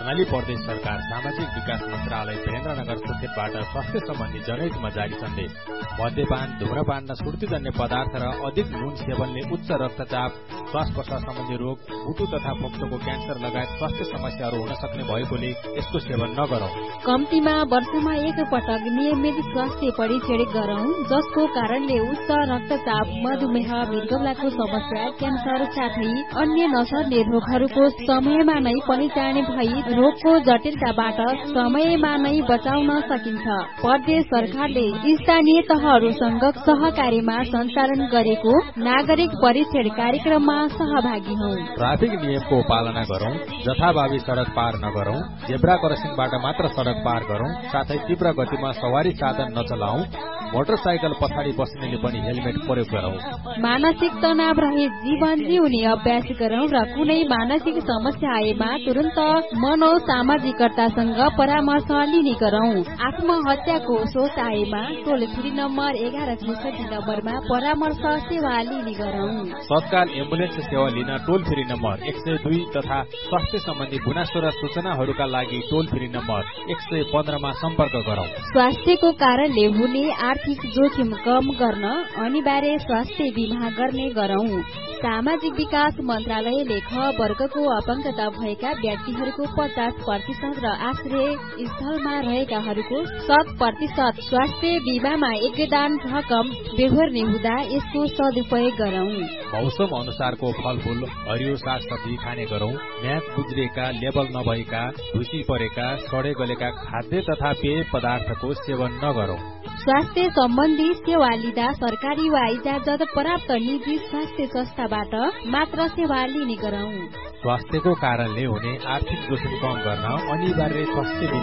कर्णाली प्रदेश सरकार सामाजिक विकास मन्त्रालय वीरेन्द्रनगर सुर्खेतबाट स्वास्थ्य सम्बन्धी जनहितमा जारी सन्देश। मद्यपान, धूम्रपान र सुर्तीजन्य पदार्थ र अधिक नुन सेवनले उच्च रक्तचाप, श्वास प्रश्वास सम्बन्धी रोग, मुटु तथा फोक्सोको क्यान्सर लगायत स्वास्थ्य समस्याहरू हुन सक्ने भएकोले यसको सेवन नगरौं। कम्तीमा वर्षमा एक पटक नियमित स्वास्थ्य परीक्षण गरौं, जसको कारणले उच्च रक्तचाप, मधुमेह, मृगौलाको समस्या, क्यान्सर साथै अन्य नसर्ने रोगहरूको समयमा नै पहिचान भई रोगको जटिलताबाट समयमा नै बचाउन सकिन्छ। प्रदेश सरकारले स्थानीय तहहरूसँग सहकारीमा सञ्चालन गरेको नागरिक परीक्षण कार्यक्रममा सहभागी हौं। ट्राफिक नियमको पालना गरौं, जथाभावी सड़क पार नगरौं, जेब्रा क्रसिङबाट मात्र सड़क पार गरौं, साथै तीव्र गतिमा सवारी साधन नचलाऊ, मोटरसाइकल पछाडि बस्नेले पनि हेलमेट प्रयोग गरौं। मानसिक तनाव रहित जीवन जिउने अभ्यास गरौं र कुनै मानसिक समस्या आएमा तुरन्त मनोसामाजिकतासँग परामर्श लिने गरौं। आत्महत्याको सोच आएमा टोल फ्री नम्बर 1166 नम्बरमा परामर्श सेवा लिने गरौं। तत्काल एम्बुलेन्स सेवा लिन टोल फ्री नम्बर 102 तथा स्वास्थ्य सम्बन्धी गुनासो र सूचनाहरूका लागि टोल फ्री नम्बर 115 मा सम्पर्क गरौं। स्वास्थ्यको कारणले हुने आर्थिक जोखिम कम गर्न अनिवार्य स्वास्थ्य बीमा गर्ने गरौं। सामाजिक विकास मन्त्रालयले ख वर्गको अपंगता भएका व्यक्तिहरूको 50% र आश्रय स्थलमा रहेकाहरूको 100% स्वास्थ्य बीमामा योगदान रकम बेहोर्ने हुँदा यसको सदुपयोग गरौं। मौसम अनुसारको फलफूल, हरियो सागसब्जी खाने गरौं। म्याद गुज्रिएका, लेबल नभएका, ढुसी परेका, सडे गलेका खाद्य तथा पेय पदार्थको सेवन नगरौं। स्वास्थ्य सम्बन्धी सेवा लिँदा सरकारी वा इजाजत प्राप्त निजी स्वास्थ्य संस्थाबाट मात्र सेवा लिने गरौं। स्वास्थ्यको कारणले हुने आर्थिक जोखिम कम गर्न अनिवार्य स्वास्थ्य